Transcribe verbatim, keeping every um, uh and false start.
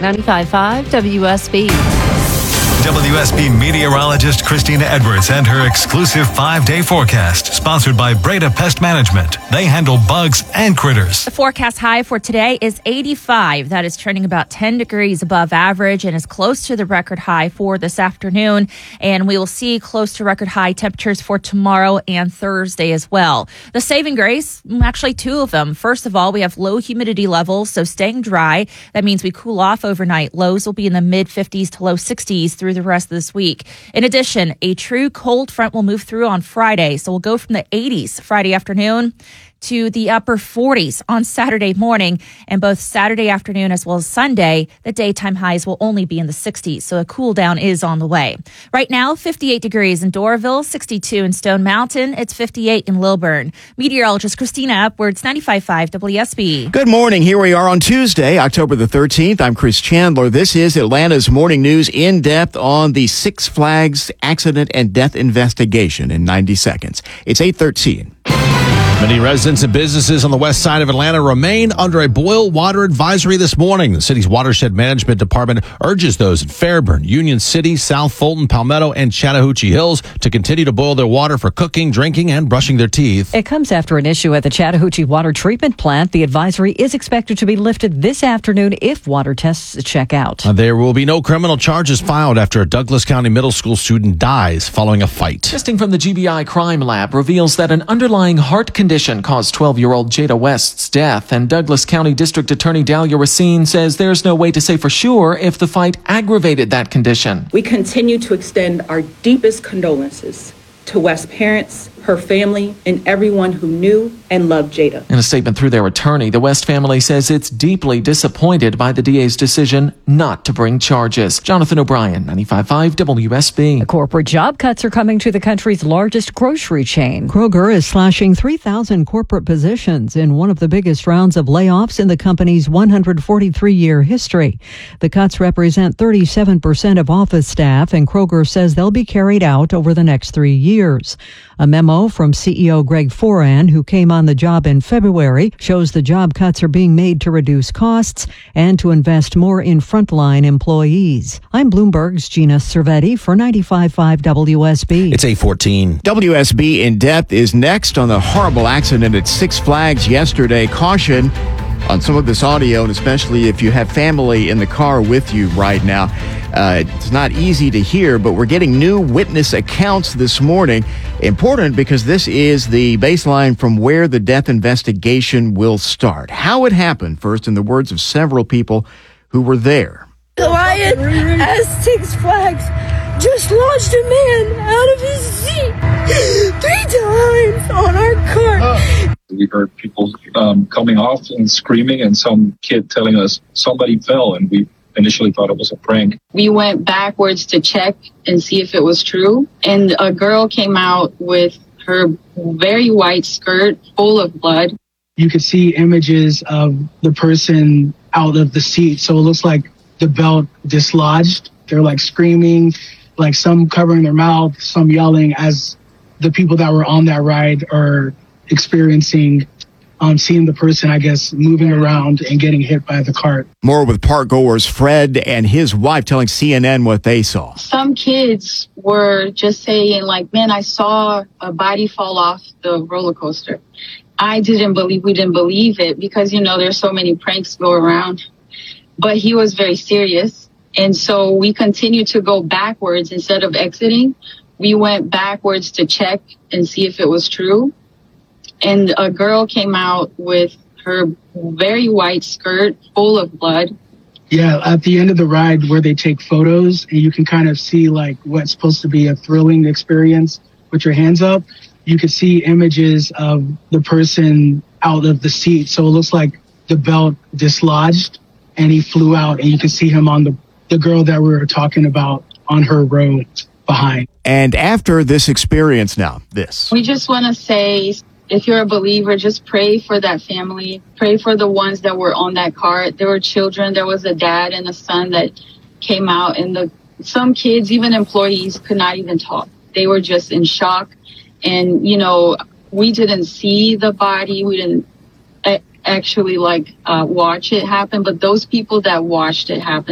ninety-five point five W S B. W S B meteorologist Christina Edwards and her exclusive five-day forecast, sponsored by Breda Pest Management. They handle bugs and critters. The forecast high for today is eighty-five. That is trending about ten degrees above average and is close to the record high for this afternoon. And we will see close to record high temperatures for tomorrow and Thursday as well. The saving grace, actually two of them. First of all, we have low humidity levels, so staying dry. That means we cool off overnight. Lows will be in the mid fifties to low sixties through the rest of this week. In addition, a true cold front will move through on Friday. So we'll go from the eighties Friday afternoon to the upper forties on Saturday morning, and both Saturday afternoon as well as Sunday, the daytime highs will only be in the sixties, so a cool down is on the way. Right now, fifty-eight degrees in Doraville, sixty-two in Stone Mountain, it's fifty-eight in Lilburn. Meteorologist Christina Edwards, ninety-five point five W S B. Good morning. Here we are on Tuesday, October the thirteenth. I'm Chris Chandler. This is Atlanta's Morning News in depth on the Six Flags accident and death investigation in ninety seconds. It's eight thirteen. Many residents and businesses on the west side of Atlanta remain under a boil water advisory this morning. The city's watershed management department urges those in Fairburn, Union City, South Fulton, Palmetto, and Chattahoochee Hills to continue to boil their water for cooking, drinking, and brushing their teeth. It comes after an issue at the Chattahoochee Water Treatment Plant. The advisory is expected to be lifted this afternoon if water tests check out. Uh, there will be no criminal charges filed after a Douglas County middle school student dies following a fight. Testing from the G B I Crime Lab reveals that an underlying heart condition caused twelve-year-old Jada West's death, and Douglas County District Attorney Dahlia Racine says there's no way to say for sure if the fight aggravated that condition. We continue to extend our deepest condolences to West's parents, her family, and everyone who knew and loved Jada. In a statement through their attorney, the West family says it's deeply disappointed by the D A's decision not to bring charges. Jonathan O'Brien, ninety-five point five W S B. The corporate job cuts are coming to the country's largest grocery chain. Kroger is slashing three thousand corporate positions in one of the biggest rounds of layoffs in the company's one hundred forty-three year history. The cuts represent thirty-seven percent of office staff, and Kroger says they'll be carried out over the next three years. A memo from C E O Greg Foran, who came on the job in February, shows the job cuts are being made to reduce costs and to invest more in frontline employees. I'm Bloomberg's Gina Cervetti for ninety-five point five W S B. It's eight fourteen. W S B In Depth is next on the horrible accident at Six Flags yesterday. Caution on some of this audio, and especially if you have family in the car with you right now. Uh, it's not easy to hear, but we're getting new witness accounts this morning. Important because this is the baseline from where the death investigation will start. How it happened, first, in the words of several people who were there. Ryan at Six Flags just launched a man out of his seat three times on our car. We heard people um, coming off and screaming, and some kid telling us somebody fell, and we initially thought it was a prank. We went backwards to check and see if it was true, and a girl came out with her very white skirt full of blood. You could see images of the person out of the seat, so it looks like the belt dislodged. They're like screaming, like some covering their mouth, some yelling, as the people that were on that ride are experiencing Um, seeing the person, I guess, moving around and getting hit by the cart. More with park goers Fred and his wife telling C N N what they saw. Some kids were just saying, like, man, I saw a body fall off the roller coaster. I didn't believe, we didn't believe it because, you know, there's so many pranks go around. But he was very serious. And so we continued to go backwards instead of exiting. We went backwards to check and see if it was true. And a girl came out with her very white skirt full of blood. Yeah, at the end of the ride where they take photos and you can kind of see like what's supposed to be a thrilling experience with your hands up, you could see images of the person out of the seat. So it looks like the belt dislodged and he flew out, and you can see him on the, the girl that we were talking about on her row behind. And after this experience now, this. We just want to say, if you're a believer, just pray for that family. Pray for the ones that were on that cart. There were children. There was a dad and a son that came out, and the some kids, even employees, could not even talk. They were just in shock. And, you know, we didn't see the body. We didn't actually, like, uh, watch it happen. But those people that watched it happen,